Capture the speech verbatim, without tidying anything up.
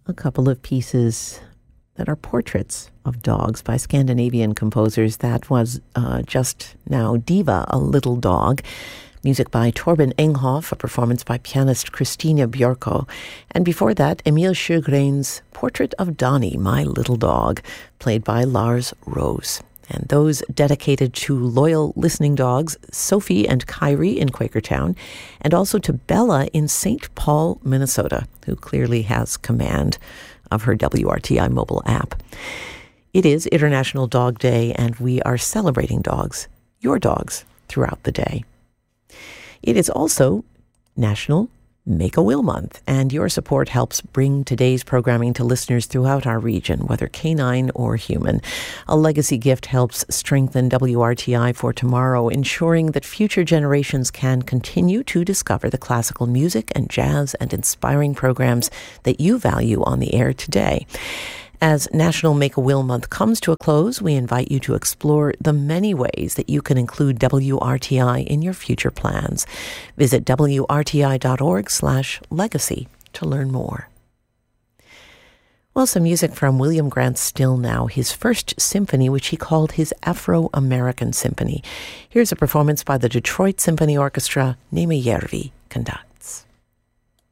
a couple of pieces that are portraits of dogs by Scandinavian composers. That was uh, just now Diva, a Little Dog. Music by Torben Enghoff, a performance by pianist Christina Björko. And before that, Emil Sjögren's Portrait of Donnie, My Little Dog, played by Lars Rose. And those dedicated to loyal listening dogs, Sophie and Kyrie in Quakertown, and also to Bella in Saint Paul, Minnesota, who clearly has command of her W R T I mobile app. It is International Dog Day, and we are celebrating dogs, your dogs, throughout the day. It is also National Make a Will Month, and your support helps bring today's programming to listeners throughout our region, whether canine or human. A legacy gift helps strengthen W R T I for tomorrow, ensuring that future generations can continue to discover the classical music and jazz and inspiring programs that you value on the air today. As National Make a Will Month comes to a close, we invite you to explore the many ways that you can include W R T I in your future plans. Visit W R T I dot org slash legacy to learn more. Well, some music from William Grant Still now, his first symphony, which he called his Afro-American Symphony. Here's a performance by the Detroit Symphony Orchestra. Neema Järvi conducts.